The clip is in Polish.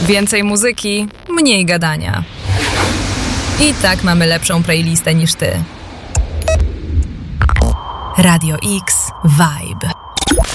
Więcej muzyki, mniej gadania. I tak mamy lepszą playlistę niż ty. Radio X Vibe.